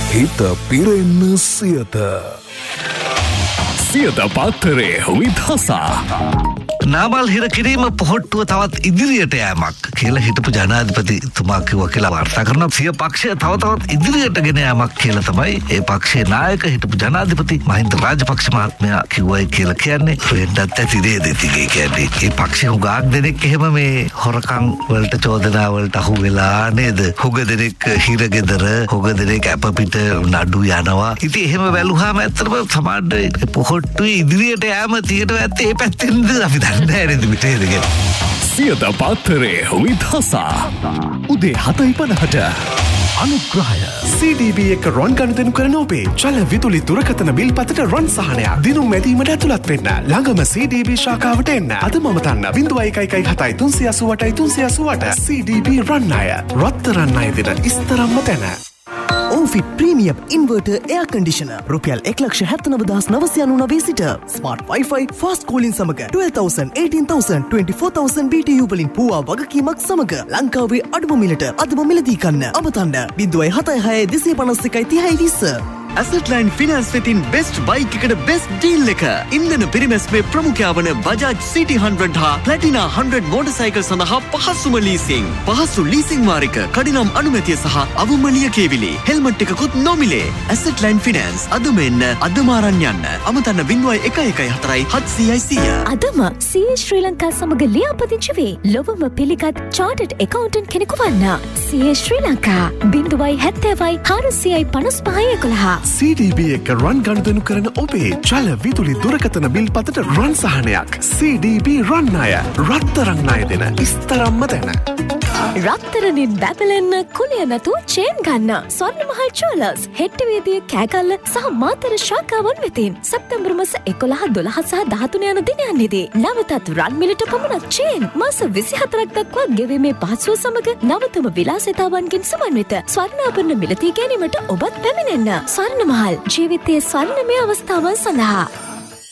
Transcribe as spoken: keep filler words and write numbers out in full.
හිත පිරෙන්න සියත. සියත පත්තරේ විදහසා. නාමල් හිර කිරීම පොහොට්ටුව තවත් ඉදිරියට යෑමක් කියලා හිටපු ජනාධිපතිතුමා කිව්වා කියලා වාර්තා කරනවා. සිය පක්ෂය තව තවත් ඉදිරියට ගෙන යාමක් කියලා තමයි ඒ පක්ෂයේ නායක හිටපු ජනාධිපති මහින්ද රාජපක්ෂ මහත්මයා කිව්වයි කියලා කියන්නේ. වෙන්නත් ඇති දේ දෙතිගේ කියන්නේ. ඒ පක්ෂේ හුඟක් දෙනෙක් එහෙම මේ හොරකම් වලට චෝදනා වලට අහු වෙලා නේද? හුඟ දෙනෙක් හිරගෙදර හුඟ දෙනෙක් අප පිට නඩු යනවා. ඉතින් එහෙම වැළුවාම ඇත්තටම සමාජයේ පොහොට්ටුවේ ඉදිරියට යෑම තියෙනවා ඇත්තේ ඒ පැත්තෙන්ද අපි සියත පත්තරේ විදහසා උදේ හතයි පනහට අනුග්‍රහය සී ඩී බී එක රොන් ගනුදෙනු කරන ඔබේ චල විදුලි දුරකථන බිල් පතට රොන් සහනයක් දිනුම් මැදීමට ඇතුළත් වෙන්න ළඟම සී ඩී බී ශාඛාවට එන්න අද මම තන්න බිංදුව එකයි එකයි හතයි තුන්සිය අසූ අටයි තුන්සිය අසූ අට සී ඩී බී රන් අය රත්තරන් අය දෙන ඉස්තරම්ම තැන. ඕෆිට් ප්‍රීමියම් ඉන්වර්ටර් එයා කන්ඩිෂනර් රුපියල් එක ලක්ෂ හැත්තනව දහස් නවසිය අනූනවය සිට ස්මාර්ට් වයිෆයි ෆාස්ට් කෝලින් සමග ට්වෙල්ව් තවුසන්ඩ් ඒටීන් තවුසන්ඩ් twenty for තවුසන්ඩ් B T you වලින් පුවා වගකීමක් සමග ලංකාවේ අඩුම මිලට අදම මිලදී ගන්න. අමතන්න බිංදුවයි හතයි හයයි දෙසිය පනස් එකයි තිහයි විස්ස. ඇසට්ලයින් ෆිනන්ස් වෙතින් බෙස්ට් බයික් එකට බෙස්ට් ඩීල් එක. ඉන්ධන පිරිමැස්මේ ප්‍රමුඛයා වන බජාජ් සිටි හන්ඩ්‍රඩ් හා ප්ලැටිනා හන්ඩ්‍රඩ් මෝටර්සයිකල් සඳහා පහසුම ලීසිං. පහසු ලීසිං වාරික කඩිනම් අනුමැතිය සහ අවම ලියකියවිලි. හෙල්මට් එකකුත් නොමිලේ. ඇසට්ලයින් ෆිනන්ස් අදම එන්න අදම අරන් යන්න. අමතන්න බිංදුවයි එකයි එකයි හතරයි හත්සියයි සීය. අදම සී ඒ ශ්‍රී ලංකා සමග ලියාපදිංචි වේ. ලොවම පිළිගත් චාර්ටර්ඩ් ඇකවුන්ටන්ට් කෙනෙකු වන්න. සී ඒ ශ්‍රී ලංකා බිංදුවයි හැත්තෑවයි හාරසියයි පනස් පහයි එකොළහ. සී ඩී බී එක රන් ගනුදෙනු කරන ඔබේ චල විදුලි දුරකථන බිල් පතට රන් සහනයක්. සී ඩී බී රන් අය රත්තරන් ණය දෙන ඉස්තරම්ම තැන. රත්තරනින් බැබලෙන්න කුලිය නැතුව චේන් ගන්න. ස්වර්ණමහල් ජුවලර්ස් හෙට්ටිවේදිය කෑගල්ල සහ මාතර ශාඛාවන් වෙතින් සැප්තැම්බර් මාස එකොළහ දොළහ සහ දහතුන යන දිනයන්හිදී නවතත් රන් මිලට පමණක් චේන් මාස විසිහතරක් දක්වා ගෙවීමේ පහසුව සමග නවතම විලාසිතාවන්ගෙන් සමන්විත ස්වර්ණාභරණ මිලදී ගැනීමට ඔබත් පැමිණෙන්න. ස්වර්ණමහල් ජීවිතයේ ස්වර්ණමය අවස්ථාවන් සඳහා